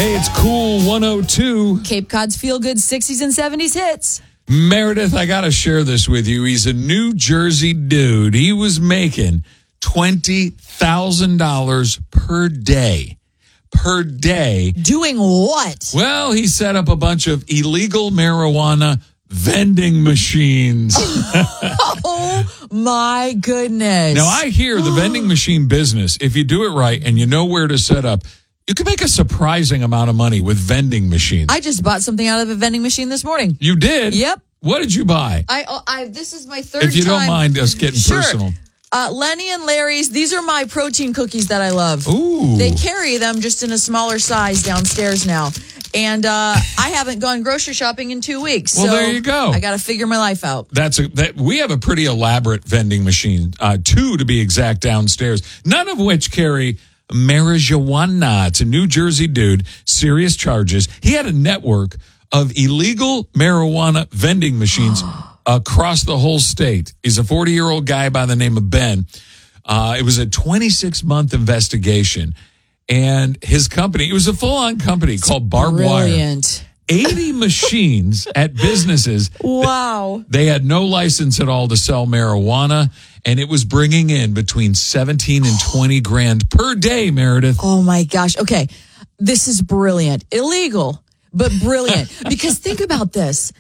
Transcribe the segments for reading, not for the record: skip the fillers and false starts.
Hey, it's Cool 102. Cape Cod's feel-good 60s and 70s hits. Meredith, I got to share this with you. He's a New Jersey dude. He was making $20,000 per day. Per day. Doing what? Well, he set up a bunch of illegal marijuana vending machines. Oh, my goodness. Now, I hear the vending machine business, if you do it right and you know where to set up, you can make a surprising amount of money with vending machines. I just bought something out of a vending machine this morning. You did? Yep. What did you buy? This is my third time. If you don't mind us getting personal. Lenny and Larry's, these are my protein cookies that I love. Ooh. They carry them just in a smaller size downstairs now. And I haven't gone grocery shopping in 2 weeks. Well, so there you go. I got to figure my life out. We have a pretty elaborate vending machine, two to be exact, downstairs, none of which carry marijuana. It's a New Jersey dude, serious charges. He had a network of illegal marijuana vending machines across the whole state. He's a 40-year-old guy by the name of Ben. It was a 26-month investigation. And his company, it was a full-on company called Barbed Brilliant. Wire. 80 machines at businesses. Wow. They had no license at all to sell marijuana, and it was bringing in between 17 and 20 grand per day, Meredith. Oh, my gosh. Okay. This is brilliant. Illegal, but brilliant. Because think about this.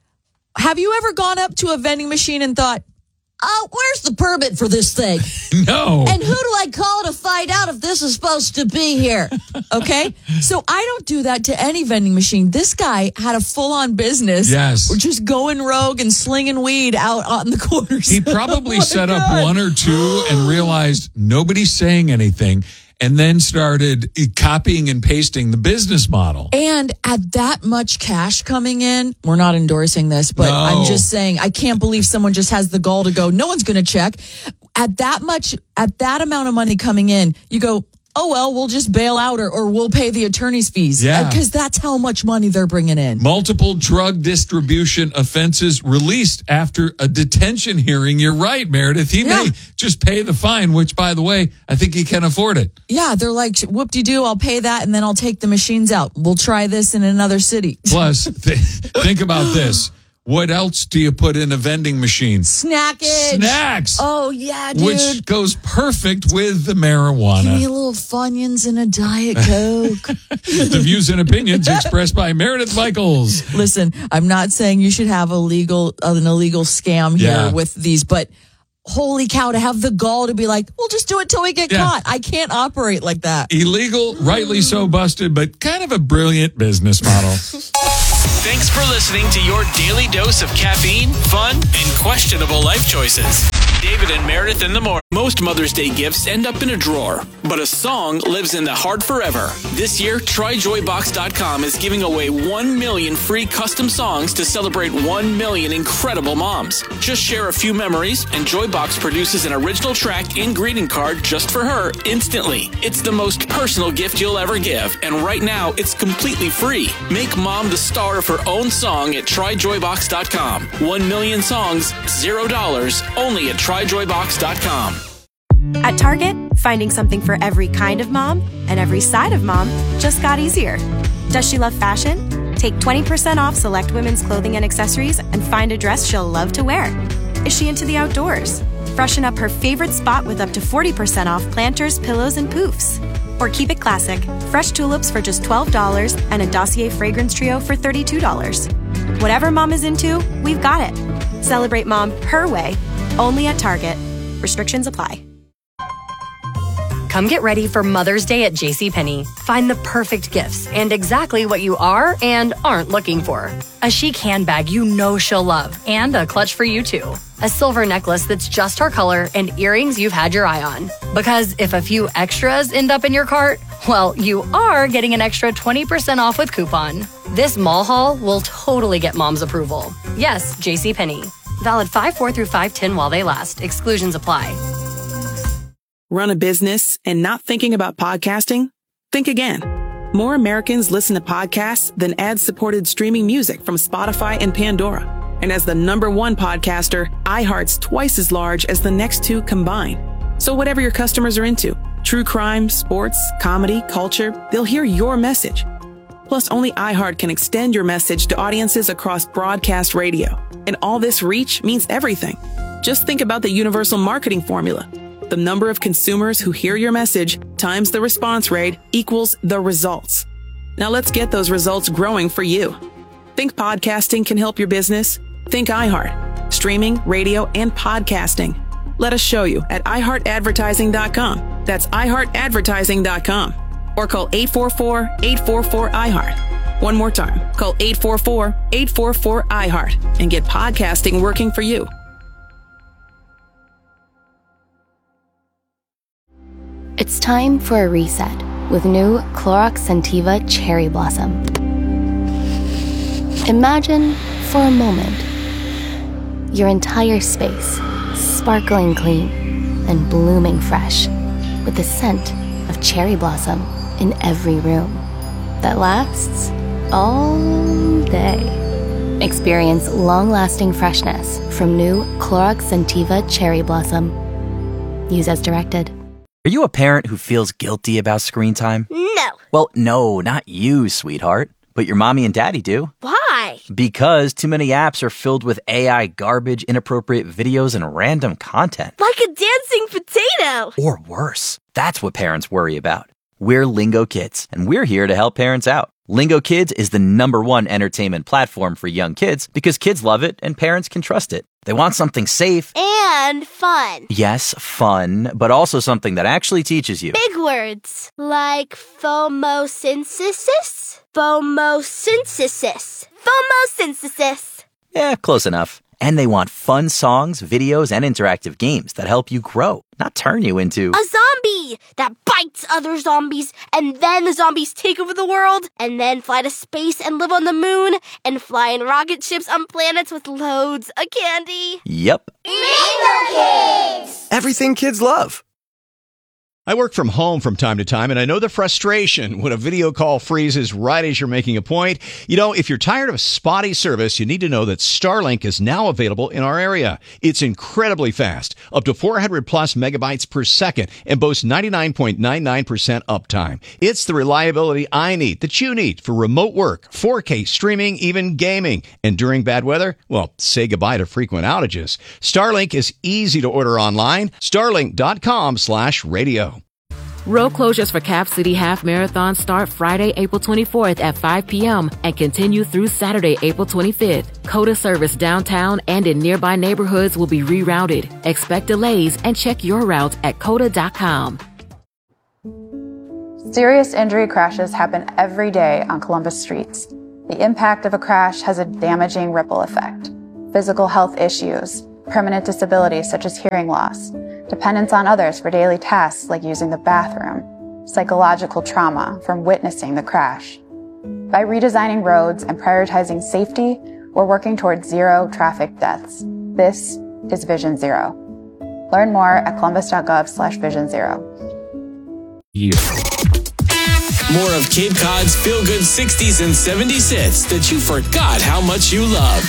Have you ever gone up to a vending machine and thought, oh, where's the permit for this thing? No. And who do I call to find out if this is supposed to be here? Okay? So I don't do that to any vending machine. This guy had a full-on business. Yes. We're just going rogue and slinging weed out on the corners. He probably Oh, set up God. one or two and realized nobody's saying anything, and then started copying and pasting the business model. And at that much cash coming in, we're not endorsing this, but No. I'm just saying, I can't believe someone just has the gall to go, no one's going to check. At that amount of money coming in, you go, oh, well, we'll just bail out or we'll pay the attorney's fees. Yeah. Because that's how much money they're bringing in. Multiple drug distribution offenses released after a detention hearing. You're right, Meredith. He may just pay the fine, which, by the way, I think he can afford it. Yeah, they're like, whoop-de-doo, I'll pay that, and then I'll take the machines out. We'll try this in another city. Plus, think about this. What else do you put in a vending machine? Snackage. Snacks. Oh, yeah, dude. Which goes perfect with the Give me marijuana. a little Funyuns and a Diet Coke. The views and opinions expressed by Meredith Michaels. Listen, I'm not saying you should have an illegal scam here with these, but holy cow, to have the gall to be like, we'll just do it till we get caught. I can't operate like that. Illegal, rightly so busted, but kind of a brilliant business model. Thanks for listening to your daily dose of caffeine, fun, and questionable life choices. David and Meredith in the morning. Most Mother's Day gifts end up in a drawer, but a song lives in the heart forever. This year, TryJoyBox.com is giving away 1 million free custom songs to celebrate 1 million incredible moms. Just share a few memories, and Joybox produces an original track and greeting card just for her instantly. It's the most personal gift you'll ever give, and right now, it's completely free. Make mom the star of her own song at TryJoyBox.com. 1 million songs, $0, only at TryJoyBox.com. At Target, finding something for every kind of mom and every side of mom just got easier. Does she love fashion? Take 20% off select women's clothing and accessories and find a dress she'll love to wear. Is she into the outdoors? Freshen up her favorite spot with up to 40% off planters, pillows, and poofs. Or keep it classic, fresh tulips for just $12 and a Dossier fragrance trio for $32. Whatever mom is into, we've got it. Celebrate mom her way, only at Target. Restrictions apply. Come get ready for Mother's Day at JCPenney. Find the perfect gifts and exactly what you are and aren't looking for. A chic handbag you know she'll love and a clutch for you too. A silver necklace that's just her color and earrings you've had your eye on. Because if a few extras end up in your cart, well, you are getting an extra 20% off with coupon. This mall haul will totally get mom's approval. Yes, JCPenney. Valid 5/4 through 5/10 while they last. Exclusions apply. Run a business and not thinking about podcasting? Think again. More Americans listen to podcasts than ad-supported streaming music from Spotify and Pandora. And as the #1 podcaster, iHeart's twice as large as the next two combined. So whatever your customers are into, true crime, sports, comedy, culture, they'll hear your message. Plus, only iHeart can extend your message to audiences across broadcast radio. And all this reach means everything. Just think about the universal marketing formula. The number of consumers who hear your message times the response rate equals the results. Now let's get those results growing for you. Think podcasting can help your business? Think iHeart. Streaming, radio, and podcasting. Let us show you at iHeartAdvertising.com. That's iHeartAdvertising.com. Or call 844-844-iHeart. One more time. Call 844-844-iHeart and get podcasting working for you. It's time for a reset with new Clorox Scentiva Cherry Blossom. Imagine, for a moment, your entire space sparkling clean and blooming fresh with the scent of cherry blossom in every room that lasts all day. Experience long-lasting freshness from new Clorox Scentiva Cherry Blossom. Use as directed. Are you a parent who feels guilty about screen time? No. Well, no, not you, sweetheart. But your mommy and daddy do. Why? Because too many apps are filled with AI garbage, inappropriate videos, and random content. Like a dancing potato. Or worse. That's what parents worry about. We're Lingo Kids, and we're here to help parents out. Lingo Kids is the #1 entertainment platform for young kids because kids love it and parents can trust it. They want something safe. And fun. Yes, fun, but also something that actually teaches you. Big words like phomosynthesis. Phomosynthesis. Phomosynthesis. Yeah, close enough. And they want fun songs, videos, and interactive games that help you grow, not turn you into a zombie that bites other zombies, and then the zombies take over the world, and then fly to space and live on the moon, and fly in rocket ships on planets with loads of candy. Yep. Lingo Kids! Everything kids love. I work from home from time to time, and I know the frustration when a video call freezes right as you're making a point. You know, if you're tired of spotty service, you need to know that Starlink is now available in our area. It's incredibly fast, up to 400 plus megabytes per second, and boasts 99.99% uptime. It's the reliability I need, that you need, for remote work, 4K streaming, even gaming. And during bad weather, well, say goodbye to frequent outages. Starlink is easy to order online. Starlink.com/radio. Road closures for Cap City Half Marathon start Friday, April 24th at 5 p.m. and continue through Saturday, April 25th. COTA service downtown and in nearby neighborhoods will be rerouted. Expect delays and check your route at COTA.com. Serious injury crashes happen every day on Columbus streets. The impact of a crash has a damaging ripple effect. Physical health issues, permanent disabilities such as hearing loss, dependence on others for daily tasks like using the bathroom, psychological trauma from witnessing the crash. By redesigning roads and prioritizing safety, we're working towards zero traffic deaths. This is Vision Zero. Learn more at columbus.gov/vision0. More of Cape Cod's feel-good 60s and 70s hits that you forgot how much you love.